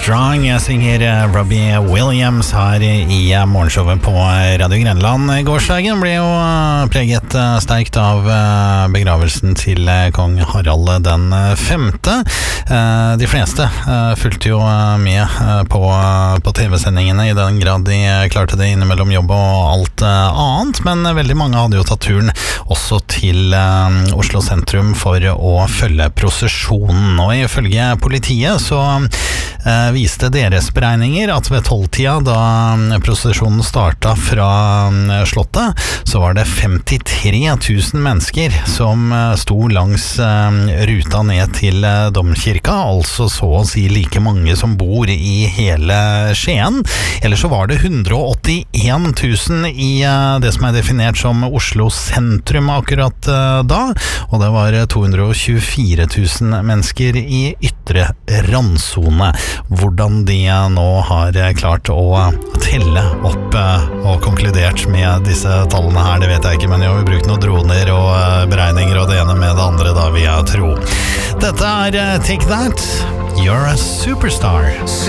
Strong. Jeg synger Robbie Williams her i morgenshowet på Radio Grenland. Gårsdagen ble jo preget sterkt av begravelsen til kong Harald den 5. De fleste fulgte jo med på TV-sendingene i den grad de klarte det innimellom jobb og alt annet, men veldig mange hadde jo tatt turen også til Oslo sentrum for å følge prosesjonen. Og ifølge politiet så viste deres beregninger at ved 12-tida, da prosesjonen startet fra slottet, så var det 53 000 mennesker som sto langs ruta ned til domkirka, altså så å si like mange som bor i hele Skien. Eller så var det 181 000 i det som er definert som Oslo sentrum akkurat da, og det var 224 000 mennesker i ytre randzone. Hvordan de nå har klart å telle opp og konkludert med disse tallene her, det vet jeg ikke, men jeg har brukt noen droner og beregninger og det ene med det andre, da vil jeg tro. Dette er Take That, You're a Superstar.